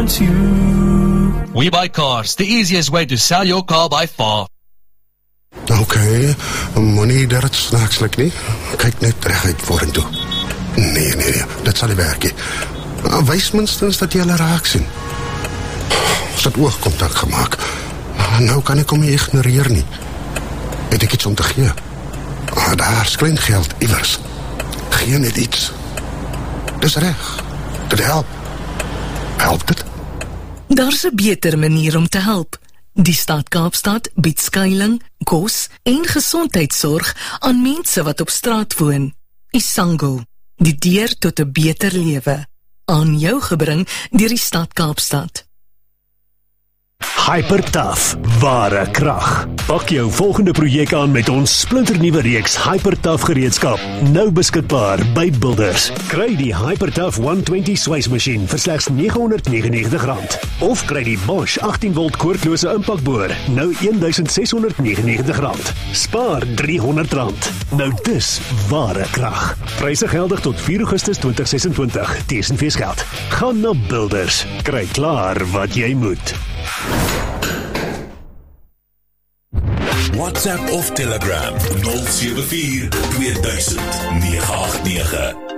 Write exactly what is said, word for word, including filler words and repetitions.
want you. We Buy Cars, the easiest way to sell your car by far. Oké, moenie dat het snaakslik nie. Kyk net reguit vorentoe. Nee, nee, nee, dit sal nie werk nie. Wys minstens dat jy hulle raak sien. Ons het oogkontak gemaak. Nou kan ek hom nie ignoreer nie. Het ek iets om te gee? Ah, daar is klein geld iewers. Gee net iets. Dis reg. Dit help. Help dit? Daar's 'n beter manier om te help. Die Stad Kaapstad bied skuiling, kos en gesondheidsorg aan mense wat op straat woon. Isango, die deur tot 'n beter lewe. Aan jou gebring deur die Stad Kaapstad. Hypertough, ware krag. Pak jou volgende projek aan met ons splinternuwe reeks Hypertough gereedskap, nou beskikbaar by Builders. Kry die Hypertough honderdtwintig swysmasjien vir slegs nege honderd negenennegentig rand. Of kry die Bosch agttien volt koordlose impakboor, nou een ses honderd negenennegentig rand. Spaar driehonderd rand. Nou dis ware krag. Pryse geldig tot vier Augustus tweeduisend ses en twintig, T S en feesgeld. Gaan na Builders. Kry klaar wat jy moet. WhatsApp of Telegram nul sewe vier twee duisend nege agt nege.